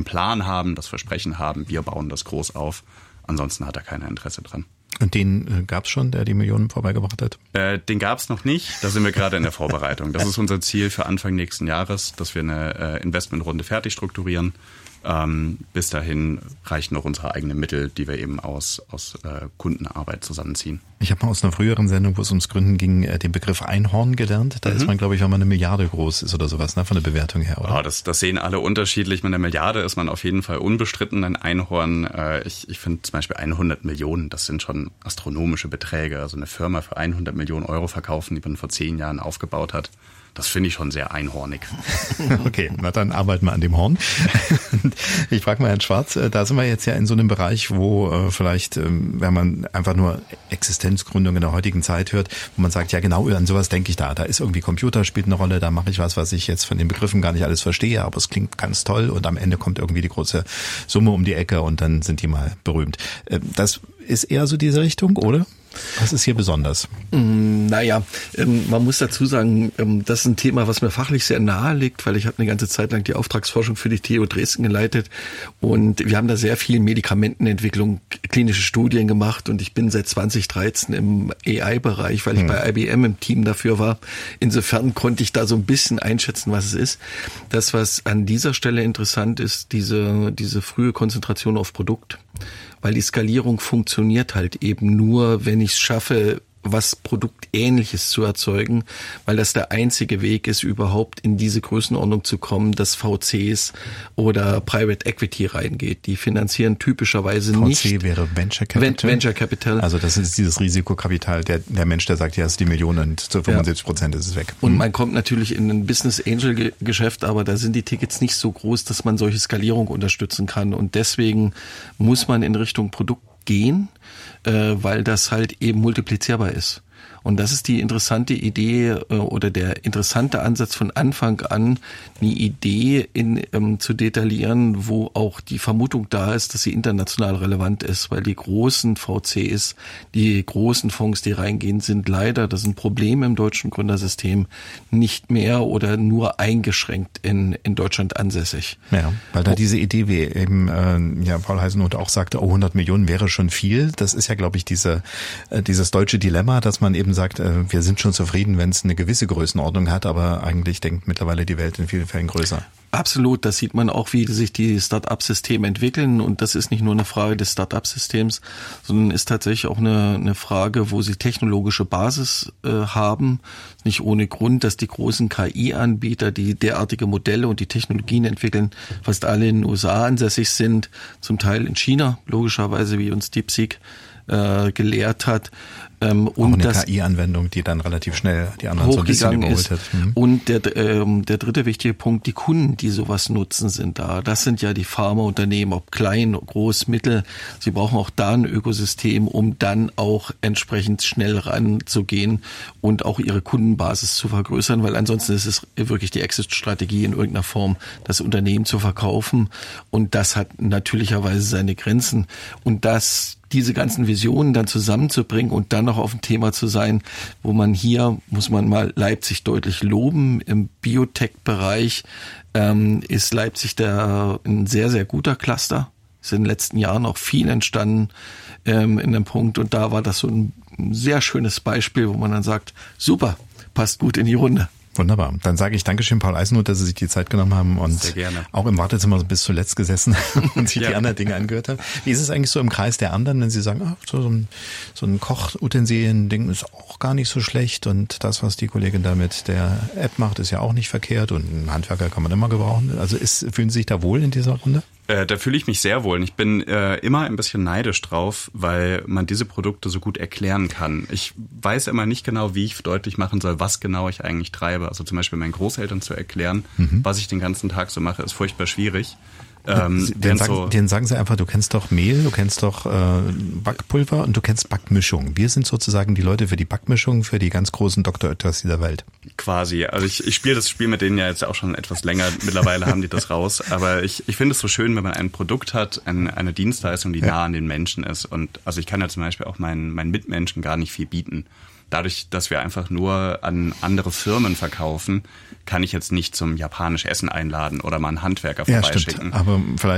Plan haben, das Versprechen haben, wir bauen das groß auf. Ansonsten hat er kein Interesse dran. Und den gab es schon, der die Millionen vorbeigebracht hat? Den gab es noch nicht. Da sind wir gerade in der Vorbereitung. Das ist unser Ziel für Anfang nächsten Jahres, dass wir eine Investmentrunde fertig strukturieren. Bis dahin reichen noch unsere eigenen Mittel, die wir eben aus Kundenarbeit zusammenziehen. Ich habe mal aus einer früheren Sendung, wo es ums Gründen ging, den Begriff Einhorn gelernt. Da ist man, glaube ich, wenn man 1 Milliarde groß ist oder sowas, ne, von der Bewertung her, oder? Oh, das sehen alle unterschiedlich. Mit 1 Milliarde ist man auf jeden Fall unbestritten ein Einhorn. Ich finde zum Beispiel 100 Millionen, das sind schon astronomische Beträge. Also eine Firma für 100 Millionen Euro verkaufen, die man vor 10 Jahren aufgebaut hat. Das finde ich schon sehr einhornig. Okay, na dann arbeiten wir an dem Horn. Ich frage mal Herrn Schwarz, da sind wir jetzt ja in so einem Bereich, wo vielleicht, wenn man einfach nur Existenzgründung in der heutigen Zeit hört, wo man sagt, ja genau, an sowas denke ich da. Da ist irgendwie Computer, spielt eine Rolle, da mache ich was ich jetzt von den Begriffen gar nicht alles verstehe, aber es klingt ganz toll und am Ende kommt irgendwie die große Summe um die Ecke und dann sind die mal berühmt. Das ist eher so diese Richtung, oder? Was ist hier besonders? Naja, man muss dazu sagen, das ist ein Thema, was mir fachlich sehr nahe liegt, weil ich habe eine ganze Zeit lang die Auftragsforschung für die TU Dresden geleitet und wir haben da sehr viel Medikamentenentwicklung, klinische Studien gemacht und ich bin seit 2013 im AI-Bereich, weil ich bei IBM im Team dafür war. Insofern konnte ich da so ein bisschen einschätzen, was es ist. Das, was an dieser Stelle interessant ist, diese frühe Konzentration auf Produkt. Weil die Skalierung funktioniert halt eben nur, wenn ich es schaffe, was Produktähnliches zu erzeugen, weil das der einzige Weg ist, überhaupt in diese Größenordnung zu kommen, dass VCs oder Private Equity reingeht. Die finanzieren typischerweise nicht. VC wäre Venture Capital. Venture Capital. Also das ist dieses Risikokapital, der Mensch, der sagt, ja, es ist die Million und zu 75% ist es weg. Und man kommt natürlich in ein Business Angel Geschäft, aber da sind die Tickets nicht so groß, dass man solche Skalierung unterstützen kann. Und deswegen muss man in Richtung Produkt gehen, weil das halt eben multiplizierbar ist. Und das ist die interessante Idee oder der interessante Ansatz von Anfang an, eine Idee zu detaillieren, wo auch die Vermutung da ist, dass sie international relevant ist, weil die großen VCs, die großen Fonds, die reingehen, sind leider, das ist ein Problem im deutschen Gründersystem, nicht mehr oder nur eingeschränkt in Deutschland ansässig. Ja, weil da diese Idee, wie eben Paul Heisenhuth auch sagte, 100 Millionen wäre schon viel. Das ist ja, glaube ich, dieses deutsche Dilemma, dass man eben sagt, wir sind schon zufrieden, wenn es eine gewisse Größenordnung hat, aber eigentlich denkt mittlerweile die Welt in vielen Fällen größer. Absolut, das sieht man auch, wie sich die Start-up-Systeme entwickeln und das ist nicht nur eine Frage des Start-up-Systems, sondern ist tatsächlich auch eine Frage, wo sie technologische Basis haben. Nicht ohne Grund, dass die großen KI-Anbieter, die derartige Modelle und die Technologien entwickeln, fast alle in den USA ansässig sind, zum Teil in China, logischerweise, wie uns DeepSeek gelehrt hat. Und auch eine KI-Anwendung, die dann relativ schnell die anderen so ein bisschen überholt hat. Und der dritte wichtige Punkt, die Kunden, die sowas nutzen, sind da. Das sind ja die Pharmaunternehmen, ob klein, groß, mittel. Sie brauchen auch da ein Ökosystem, um dann auch entsprechend schnell ranzugehen und auch ihre Kundenbasis zu vergrößern, weil ansonsten ist es wirklich die Exit-Strategie in irgendeiner Form, das Unternehmen zu verkaufen. Und das hat natürlicherweise seine Grenzen. Und diese ganzen Visionen dann zusammenzubringen und dann noch auf ein Thema zu sein, wo man hier, muss man mal Leipzig deutlich loben, im Biotech-Bereich ist Leipzig ein sehr, sehr guter Cluster. Ist in den letzten Jahren auch viel entstanden in einem Punkt und da war das so ein sehr schönes Beispiel, wo man dann sagt, super, passt gut in die Runde. Wunderbar. Dann sage ich Dankeschön, Paul Eisenhuth, dass Sie sich die Zeit genommen haben und auch im Wartezimmer bis zuletzt gesessen und sich die anderen Dinge angehört haben. Wie ist es eigentlich so im Kreis der anderen, wenn Sie sagen, so ein Kochutensilien-Ding ist auch gar nicht so schlecht und das, was die Kollegin da mit der App macht, ist ja auch nicht verkehrt und einen Handwerker kann man immer gebrauchen. Also fühlen Sie sich da wohl in dieser Runde? Da fühle ich mich sehr wohl. Und ich bin immer ein bisschen neidisch drauf, weil man diese Produkte so gut erklären kann. Ich weiß immer nicht genau, wie ich deutlich machen soll, was genau ich eigentlich treibe. Also zum Beispiel meinen Großeltern zu erklären, was ich den ganzen Tag so mache, ist furchtbar schwierig. Denen sagen Sie einfach, du kennst doch Mehl, du kennst doch Backpulver und du kennst Backmischung. Wir sind sozusagen die Leute für die Backmischung, für die ganz großen Dr. Oetters dieser Welt. Quasi. Also ich spiele das Spiel mit denen ja jetzt auch schon etwas länger. Mittlerweile haben die das raus. Aber ich finde es so schön, wenn man ein Produkt hat, eine Dienstleistung, die nah an den Menschen ist. Und also ich kann ja zum Beispiel auch meinen Mitmenschen gar nicht viel bieten. Dadurch, dass wir einfach nur an andere Firmen verkaufen, kann ich jetzt nicht zum japanisch Essen einladen oder mal einen Handwerker vorbeischicken. Ja, stimmt. Aber vielleicht